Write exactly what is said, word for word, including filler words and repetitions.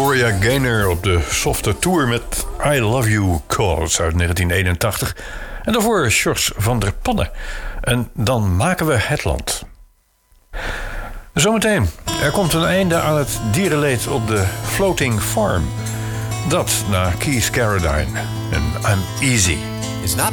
Gloria Gaynor op de softe tour met I Love You Cause uit negentien eenentachtig. En daarvoor Sjors van der Pannen. En dan maken we het land. Zometeen, er komt een einde aan het dierenleed op de Floating Farm. Dat na Keith Carradine en I'm Easy. It's not